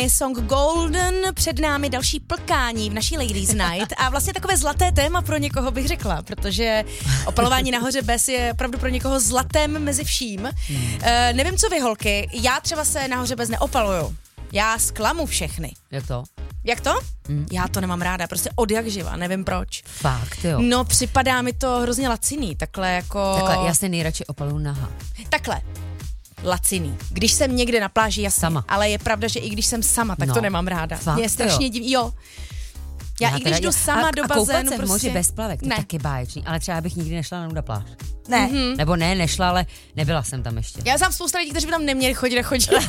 Song Golden, před námi další plkání v naší Ladies Night a vlastně takové zlaté téma pro někoho bych řekla, protože opalování nahoře bez je opravdu pro někoho zlatem mezi vším. Nevím, co vy holky, já třeba se nahoře bez neopaluju. Já zklamu všechny. Jak to? Já to nemám ráda, prostě od jak živa, nevím proč. Fakt, jo. No, připadá mi to hrozně laciný, takhle, já se nejradši opaluju naha. Takhle. Laciný. Když jsem někde na pláži, jasně, sama. Ale je pravda, že i když jsem sama, tak to nemám ráda. Fakt, mě je strašně divný, jo. Já i když jdu sama do bazénu, prostě... moři bez plavek, to je taky báječný, ale třeba bych nikdy nešla na nuda pláž. Ne. Nebo nešla, ale nebyla jsem tam ještě. Já znám spousta lidí, kteří by tam neměli chodit.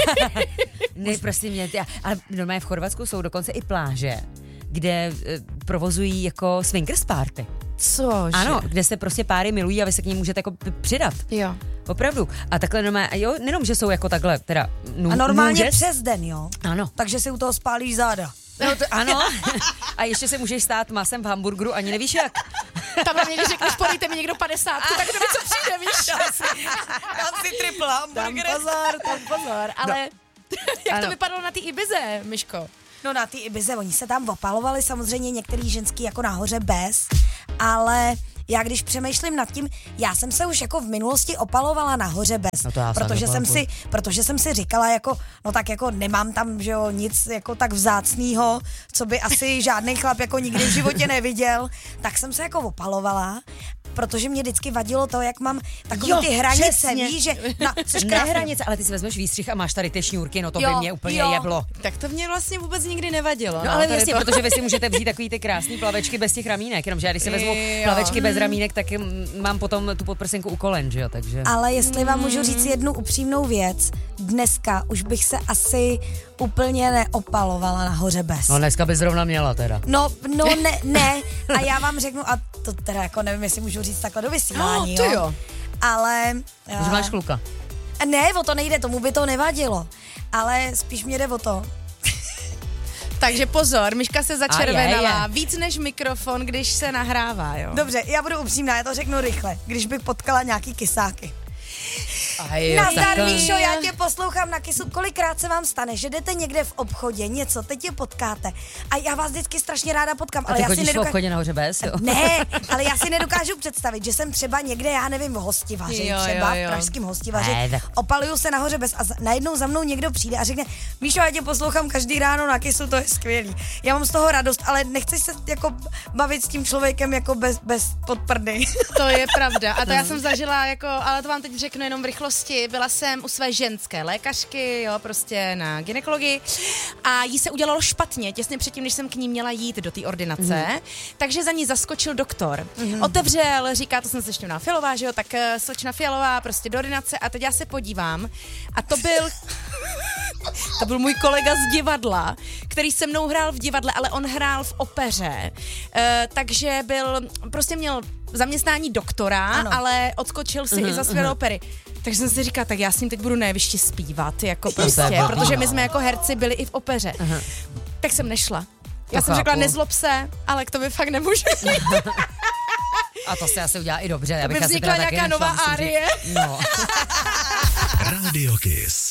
Ne, prostě mě, ale normálně v Chorvatsku jsou dokonce i pláže, kde provozují jako swingers party. Cože? Ano, kde se prostě páry milují a vy se k ním můžete jako přidat. Jo. Opravdu. A takhle normálně, jo, nejenom, že jsou jako takhle, teda a normálně nudes. přes den, jo? Ano. Takže si u toho spálíš záda. No to, ano. A ještě se můžeš stát masem v hamburgeru, ani nevíš jak. Tam na mě, když řekneš, podejte mi někdo 50, tak to mi co přijde, víš? Tam si triple hamburger. Tam pozor, ale jak to vypadalo na té Ibize, Myško? No na té Ibize, oni se tam opalovali, samozřejmě některý ženský jako nahoře bez, ale já když přemýšlím nad tím, já jsem se už jako v minulosti opalovala nahoře bez, no protože jsem si říkala jako, no tak jako nemám tam, že jo, nic jako tak vzácnýho, co by asi žádný chlap jako nikdy v životě neviděl, tak jsem se jako opalovala, protože mě vždycky vadilo to, jak mám takový ty hranice, přesně. Víš, že... Ne hranice, ale ty si vezmeš výstřih a máš tady ty šňůrky, no to by mě úplně jeblo. Tak to mě vlastně vůbec nikdy nevadilo. No ale jasně, protože vy si můžete vzít takový ty krásný plavečky bez těch ramínek, jenomže já když si vezmu plavečky bez ramínek, tak mám potom tu podprsenku u kolen, že jo, takže... Ale jestli vám můžu říct jednu upřímnou věc, dneska už bych se asi úplně neopalovala nahoře bez. No dneska by zrovna měla teda. No ne, a já vám řeknu, a to teda jako nevím, jestli můžu říct takhle do vysílání, jo. Ale... Už máš kluka. Ne, o to nejde, tomu by to nevadilo, ale spíš mě jde o to. Takže pozor, Myška se začervenala víc než mikrofon, když se nahrává, jo. Dobře, já budu upřímná, já to řeknu rychle, když bych potkala nějaký kysáky. Nazdar, Míšo, já tě poslouchám na Kisu. Kolikrát se vám stane, že jdete někde v obchodě, něco, teď je potkáte a já vás vždycky strašně ráda potkám. A ty chodíš v obchodě nahoře bez, jo? Ne, ale já si nedokážu představit, že jsem třeba někde, já nevím, v Hostivaři, v pražském Hostivaři, opaluju se nahoře bez a najednou za mnou někdo přijde a řekne, Míšo, já tě poslouchám každý ráno na Kisu, to je skvělý. Já mám z toho radost, ale nechceš se jako bavit s tím člověkem jako bez podprdy. To je pravda. A to já jsem zažila jako, ale to vám teď řeknu jenom v rychlosti. Byla jsem u své ženské lékařky, jo, prostě na gynekologii a jí se udělalo špatně těsně předtím, než jsem k ní měla jít do té ordinace, takže za ní zaskočil doktor. Otevřel, říká, to jsem slečna Fialová, že jo, tak slečna Fialová prostě do ordinace a teď já se podívám a to byl můj kolega z divadla, který se mnou hrál v divadle, ale on hrál v opeře, takže prostě měl zaměstnání doktora, ale odskočil si i za své opery. Takže jsem si říkala, tak já s ním teď budu na jevišti zpívat, jako prostě, protože my jsme jako herci byli i v opeře. Tak jsem nešla. Já jsem řekla, nezlob se, ale k tobě fakt nemůžu. A to se asi udělá i dobře. To by vznikla nějaká nová árie. Radio Kiss.